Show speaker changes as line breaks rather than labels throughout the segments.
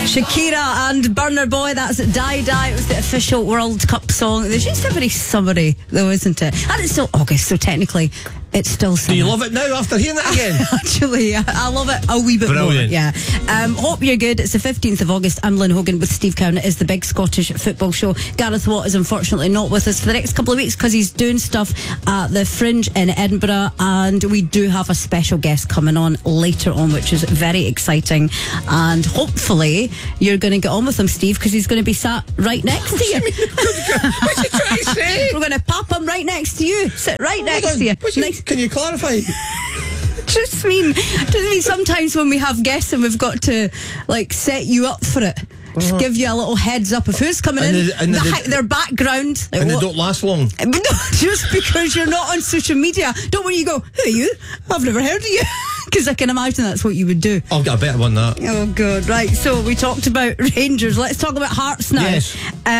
Shakira and Burner Boy, that's Die Die. It was the official World Cup song. There's just a very summery though, isn't it? And it's still August, so technically it's still summer.
Do you love it now after hearing it again?
Actually, I love it a wee bit
Brilliant.
more. Yeah. Hope you're good. It's the 15th of August. I'm Lynn Hogan with Steve Cowan. It is the big Scottish football show. Gareth Watt is unfortunately not with us for the next couple of weeks because he's doing stuff at the Fringe in Edinburgh, and we do have a special guest coming on later on, which is very exciting. And hopefully you're going to get on with him, Steve, because he's going to be sat right next to you.
What's he trying to say?
We're going to pop him right next to you. Sit right next to you.
Can you clarify?
Just mean sometimes when we have guests and we've got to like set you up for it. Just give you a little heads up of who's coming in, their background. Like,
and they don't last long.
Just because you're not on social media. Don't worry, you go, who are you? I've never heard of you. Because I can imagine that's what you would do.
I'll get a better one than that.
Oh, good. Right, so we talked about Rangers. Let's talk about Hearts now.
Yes.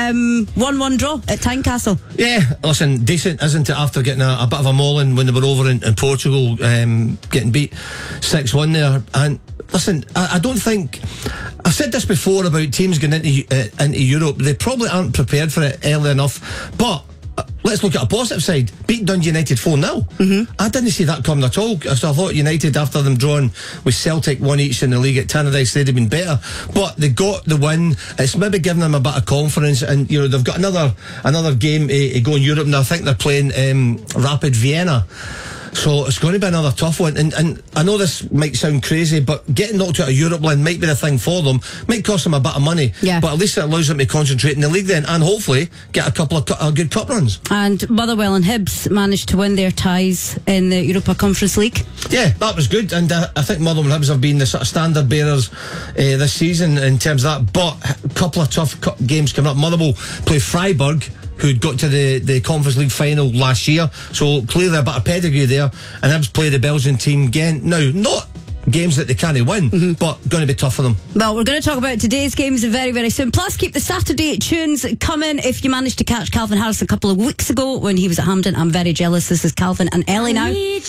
1-1 draw at Tynecastle.
Yeah, listen, decent, isn't it, after getting a bit of a mauling when they were over in Portugal, getting beat 6-1 there. And listen, I don't think... I've said this before about teams going into Europe. They probably aren't prepared for it early enough. But let's look at a positive side. Beat Dundee United 4-0. I didn't see that coming at all. So I thought United, after them drawing with Celtic 1 each in the league at Tannadice, they'd have been better. But they got the win. It's maybe giving them a bit of confidence. And, you know, they've got another game to go in Europe. And I think they're playing Rapid Vienna. So it's going to be another tough one. And I know this might sound crazy, but getting knocked out of Europe, Lynn, might be the thing for them. Might cost them a bit of money.
Yeah.
But at least it allows them to concentrate in the league then, and hopefully get a couple of good cup runs.
And Motherwell and Hibs managed to win their ties in the Europa Conference League.
Yeah, that was good. And I think Motherwell and Hibs have been the sort of standard bearers this season in terms of that. But a couple of tough games coming up. Motherwell play Freiburg, who'd got to the Conference League final last year, so clearly a bit of pedigree there. And Hibs play the Belgian team Ghent. Now, not games that they can't win, but going to be tough for them.
Well, we're going to talk about today's games very, very soon. Plus, keep the Saturday tunes coming. If you managed to catch Calvin Harris a couple of weeks ago when he was at Hampden, I'm very jealous. This is Calvin and Ellie now.